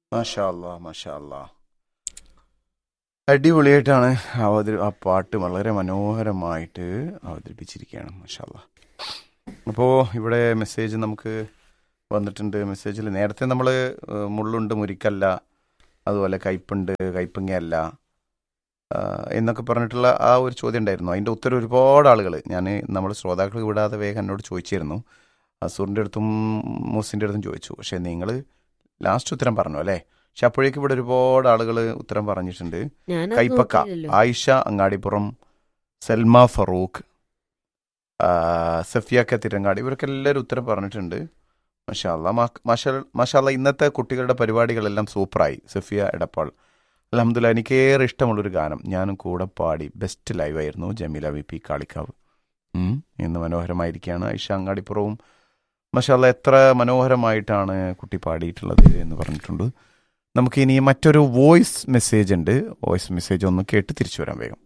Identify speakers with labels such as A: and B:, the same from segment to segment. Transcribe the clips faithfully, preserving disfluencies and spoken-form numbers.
A: മാഷാ അല്ലാ മാഷാ അല്ലാ. അടിപൊളിയായിട്ടാണ് അവതരി ആ പാട്ട് വളരെ മനോഹരമായിട്ട് അവതരിപ്പിച്ചിരിക്കുകയാണ്. മാഷാ അല്ലാ. അപ്പോൾ ഇവിടെ മെസ്സേജ് നമുക്ക് വന്നിട്ടുണ്ട്. മെസ്സേജിൽ നേരത്തെ നമ്മൾ മുള്ളുണ്ട് മുരിക്കല്ല, അതുപോലെ കയ്പുണ്ട് കയ്പങ്ങയല്ല എന്നൊക്കെ പറഞ്ഞിട്ടുള്ള ആ ഒരു ചോദ്യം ഉണ്ടായിരുന്നു. അതിൻ്റെ ഉത്തരം ഒരുപാട് ആളുകൾ ഞാൻ നമ്മൾ ശ്രോതാക്കൾ വിടാതെ വേഗം എന്നോട് ചോദിച്ചിരുന്നു. അസൂറിൻ്റെ അടുത്തും മൂസിൻ്റെ അടുത്തും ചോദിച്ചു. പക്ഷേ നിങ്ങൾ ലാസ്റ്റ് ഉത്തരം പറഞ്ഞു അല്ലേ? പക്ഷെ അപ്പോഴേക്കും ഇവിടെ ഒരുപാട് ആളുകൾ ഉത്തരം പറഞ്ഞിട്ടുണ്ട്.
B: ഞാനത്
A: കൈപ്പക്ക,
B: നോക്കിയില്ലല്ലോ.
A: ആയിഷ അങ്ങാടിപ്പുറം, സൽമ ഫറൂഖ്, ആ, സഫിയ തിരങ്ങാടി, ഇവരൊക്കെ എല്ലാവരും ഉത്തരം പറഞ്ഞിട്ടുണ്ട്. മാഷാ അല്ലാ. മാഷാ മാഷാ അല്ലാ. ഇന്നത്തെ കുട്ടികളുടെ പരിപാടികളെല്ലാം സൂപ്പറായി. സഫിയ എടപ്പാൾ, അൽഹംദുലില്ലാ. എനിക്കേറെ ഇഷ്ടമുള്ളൊരു ഗാനം ഞാനും കൂടെ പാടി. Best ലൈവായിരുന്നു. Jameela V P Kalikavu. ഉം, ഇന്ന് മനോഹരമായിരിക്കുകയാണ്. ഐഷ അങ്ങാടിപ്പുറവും മാഷാ അല്ലാ എത്ര മനോഹരമായിട്ടാണ് കുട്ടി പാടിയിട്ടുള്ളത് എന്ന് പറഞ്ഞിട്ടുണ്ട്. നമുക്ക് ഇനി മറ്റൊരു വോയിസ് മെസ്സേജ് ഉണ്ട്. വോയിസ് മെസ്സേജ് ഒന്ന് കേട്ട് തിരിച്ചു വരാം വേഗം.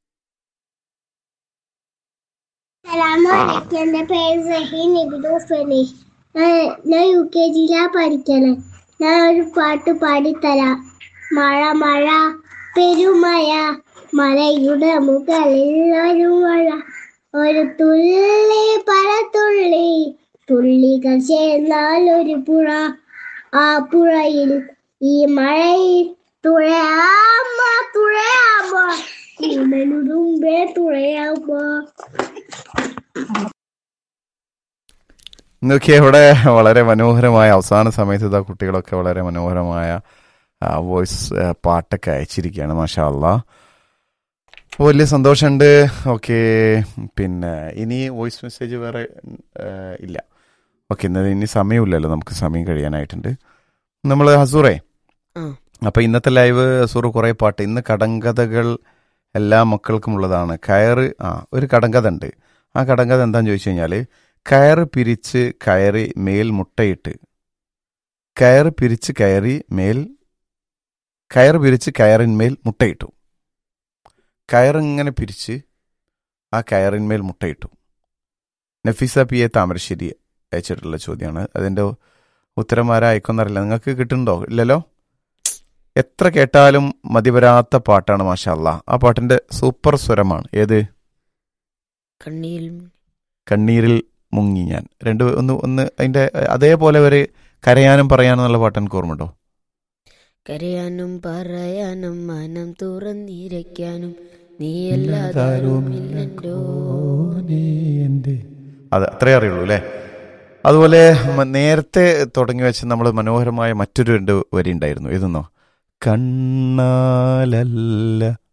C: സലാമലൈക്കും. എൻ്റെ പേര് സഹീൻ ഇബ്നു ഫനീഷ്. ഞാൻ ഞാൻ യു കെ ജിയിലാ പഠിക്കണേ. ഞാൻ ഒരു പാട്ട് പാടിത്തരാം. മഴ മഴ പെരുമഴ, മലയുടെ മുകളിൽ ഒരു മഴ, ഒരു തുള്ളി പലതുള്ളി, തുള്ളികൾ ചേർന്നാൽ ഒരു പുഴ, ആ പുഴയിൽ ഈ മഴയിൽ തുഴയാമ തുഴയാമ കൂടലുടുമ്പേ തുഴയാമ.
A: ഇതൊക്കെ ഇവിടെ വളരെ മനോഹരമായ അവസാന സമയത്ത് ഇതാ കുട്ടികളൊക്കെ വളരെ മനോഹരമായ വോയിസ് പാട്ടൊക്കെ അയച്ചിരിക്കുകയാണ്. മാഷാ അല്ലാ. വലിയ സന്തോഷമുണ്ട്. ഓക്കെ, പിന്നെ ഇനി വോയിസ് മെസ്സേജ് വേറെ ആ, ഇല്ല. ഓക്കെ, ഇന്ന് ഇനി സമയമില്ലല്ലോ, നമുക്ക് സമയം കഴിയാനായിട്ടുണ്ട്. നമ്മൾ ഹസൂറേ,
B: ആ.
A: അപ്പം ഇന്നത്തെ ലൈവ് ഹസൂർ കുറേ പാട്ട്. ഇന്ന് കടങ്കഥകൾ എല്ലാ മക്കൾക്കും ഉള്ളതാണ്. കയറ്, ആ ഒരു കടങ്കഥ ഉണ്ട്. ആ കടങ്കഥ എന്താണെന്ന് ചോദിച്ചു കഴിഞ്ഞാൽ, കയറ് പിരിച്ച് കയറി മേൽ മുട്ടയിട്ട്, കയറ് പിരിച്ച് കയറി മേൽ കയറ് പിരിച്ച് കയറിന്മേൽ മുട്ടയിട്ടു. കയറിങ്ങനെ പിരിച്ച് ആ കയറിന്മേൽ മുട്ടയിട്ടു. നഫീസ പി എ താമരശ്ശേരി അയച്ചിട്ടുള്ള ചോദ്യമാണ്. അതിൻ്റെ ഉത്തരം ആരാ അയക്കൊന്നറിയില്ല. നിങ്ങൾക്ക് കിട്ടുന്നുണ്ടോ? ഇല്ലല്ലോ. എത്ര കേട്ടാലും മതിവരാത്ത പാട്ടാണ്. മാഷാ അല്ലാ. ആ പാട്ടിൻ്റെ സൂപ്പർ സ്വരമാണ്. ഏത്?
B: കണ്ണീരിൽ
A: കണ്ണീരിൽ മുങ്ങി ഞാൻ. രണ്ട് ഒന്ന് ഒന്ന് അതിൻ്റെ അതേപോലെ ഒരു കരയാനും പറയാനും എന്നുള്ള പാട്ട് എനിക്ക് ഓർമ്മയുണ്ടോ?
B: കരയാനും പറയാനും മനം തുറന്നിരയ്ക്കാനും നീയല്ലാതാരുമില്ലല്ലോ.
A: അത് അത്രേ അറിയുള്ളൂ അല്ലേ? അതുപോലെ മ- നേരത്തെ തുടങ്ങി വെച്ച് നമ്മൾ മനോഹരമായ മറ്റൊരു രണ്ട് വരി ഉണ്ടായിരുന്നു. ഇതെന്നോ? കണ്ണാലല്ല